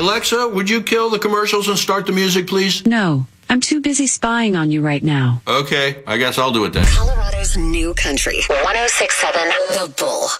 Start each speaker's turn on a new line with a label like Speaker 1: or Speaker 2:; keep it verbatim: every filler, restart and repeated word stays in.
Speaker 1: Alexa, would you kill the commercials and start the music, please?
Speaker 2: No, I'm too busy spying on you right now.
Speaker 1: Okay, I guess I'll do it then.
Speaker 3: Colorado's new country. one oh six point seven The Bull.